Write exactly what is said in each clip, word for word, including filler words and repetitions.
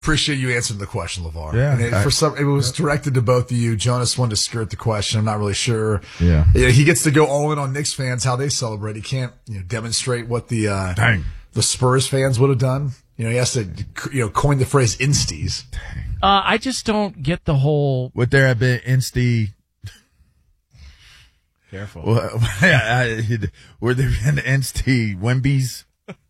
Appreciate you answering the question, LeVar. Yeah, and it, I, for some, it was yeah. directed to both of you. Jonas wanted to skirt the question. I'm not really sure. Yeah, yeah he gets to go all in on Knicks fans how they celebrate. He can't you know, demonstrate what the uh, Dang. the Spurs fans would have done. You know, he has to you know coin the phrase "insties." Uh, I just don't get the whole. Would there have been insti? Careful. Well, I, I, were there been insti Wemby's?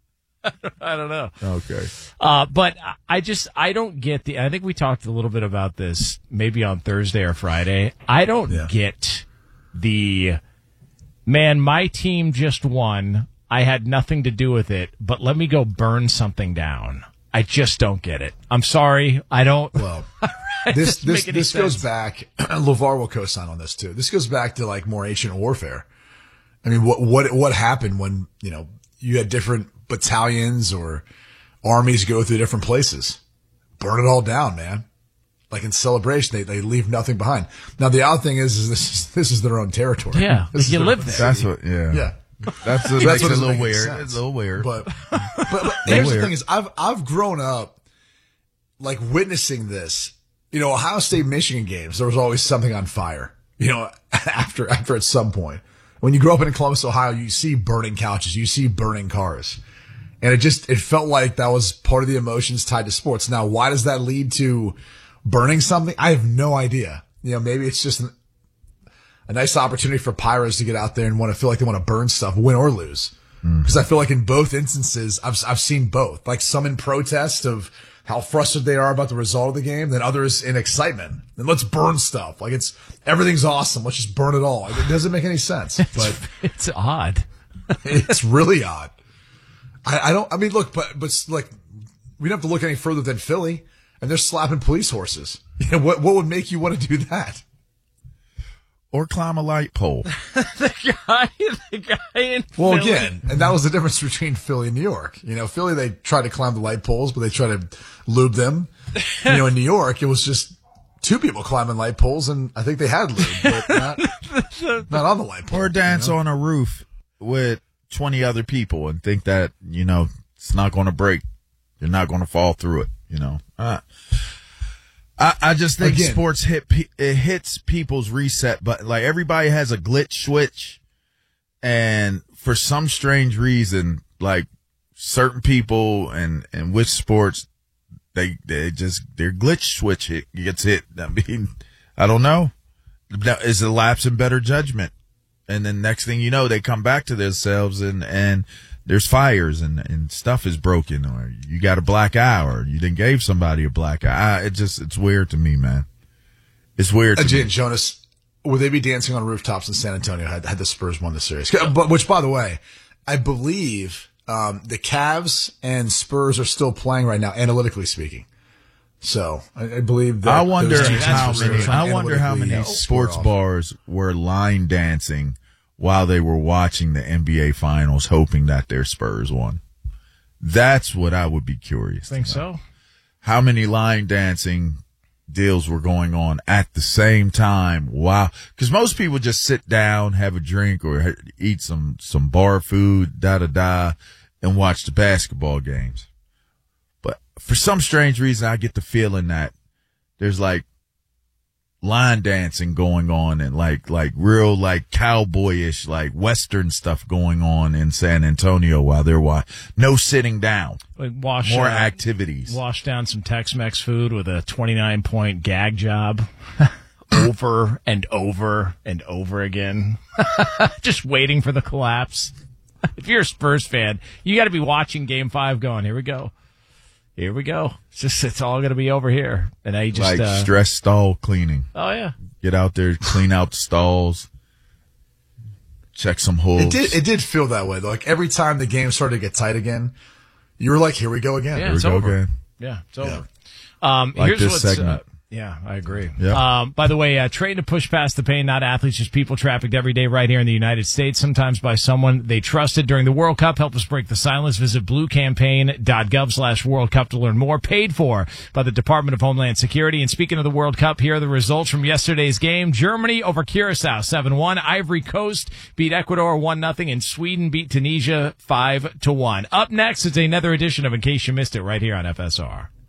I don't know. Okay. Uh, but I just, I don't get the, I think we talked a little bit about this maybe on Thursday or Friday. I don't yeah. get the, man, my team just won. I had nothing to do with it, but let me go burn something down. I just don't get it. I'm sorry. I don't. Well, this, this, this goes back, LeVar will co-sign on this too. This goes back to like more ancient warfare. I mean, what, what, what happened when, you know, you had different battalions or armies go through different places? Burn it all down, man. Like in celebration, they, they leave nothing behind. Now, the odd thing is, is this is, this is their own territory. Yeah. This you live there. That's what, yeah. Yeah. That's, a, that's what a little weird. Sense. It's a little weird. But, but, but here's weird. the thing is, I've, I've grown up like witnessing this. You know, Ohio State, Michigan games, there was always something on fire, you know, after, after at some point. When you grow up in Columbus, Ohio, you see burning couches, you see burning cars. And it just, it felt like that was part of the emotions tied to sports. Now, why does that lead to burning something? I have no idea. You know, maybe it's just an, a nice opportunity for Pirates to get out there and want to feel like they want to burn stuff, win or lose. Because mm. I feel like in both instances, I've, I've seen both. Like some in protest of how frustrated they are about the result of the game, then others in excitement. And let's burn stuff. Like it's, everything's awesome. Let's just burn it all. It doesn't make any sense. But it's odd. It's really odd. I, I don't, I mean, look, but, but like, we don't have to look any further than Philly, and they're slapping police horses. You know, what, what would make you want to do that? Or climb a light pole. the guy, the guy in Well, Philly. again, and that was the difference between Philly and New York. You know, Philly, they tried to climb the light poles, but they tried to lube them. You know, in New York, it was just two people climbing light poles, and I think they had lube, but not, not on the light pole. Or dance you know? on a roof with twenty other people and think that, you know, it's not going to break. You're not going to fall through it, you know. Uh, I, I just think Again. sports hit it hits people's reset button. Like everybody has a glitch switch, and for some strange reason, like certain people and and with sports, they they just their glitch switch hit, gets hit. I mean, I don't know. Is it a lapse in better judgment? And then next thing you know, they come back to themselves and and there's fires and, and stuff is broken, or you got a black eye, or you then gave somebody a black eye. I, it just, it's weird to me, man. It's weird to Again, me. Jonas, would they be dancing on rooftops in San Antonio had, had the Spurs won the series? But, which, by the way, I believe um, the Cavs and Spurs are still playing right now, analytically speaking. So I, I believe that. I wonder those how many, I wonder how many uh, sports bars were line dancing while they were watching the N B A finals, hoping that their Spurs won. That's what I would be curious. Think about. so? How many line dancing deals were going on at the same time? Wow. Because most people just sit down, have a drink, or eat some, some bar food, da-da-da, and watch the basketball games. But for some strange reason, I get the feeling that there's like line dancing going on and like, like real, like cowboyish, like Western stuff going on in San Antonio while they're watching. No sitting down. Like wash, More uh, activities. Wash down some Tex-Mex food with a twenty-nine point gag job over and over and over again. Just waiting for the collapse. If you're a Spurs fan, you got to be watching game five going, here we go. Here we go. It's just, it's all going to be over here. And I just, like uh, stress stall cleaning. Oh, yeah. Get out there, clean out the stalls, check some holes. It did, it did feel that way, though. Like every time the game started to get tight again, you were like, here we go again. Yeah, here it's we go over. again. Yeah, it's over. Yeah. Um, like here's this what's, segment. Uh, yeah, I agree. Yep. Um, by the way, uh, trained to push past the pain, not athletes, just people trafficked every day right here in the United States, sometimes by someone they trusted during the World Cup. Help us break the silence. Visit bluecampaign.gov slash World Cup to learn more. Paid for by the Department of Homeland Security. And speaking of the World Cup, here are the results from yesterday's game. Germany over Curacao, seven one. Ivory Coast beat Ecuador one nothing. And Sweden beat Tunisia five to one. Up next is another edition of In Case You Missed It right here on F S R.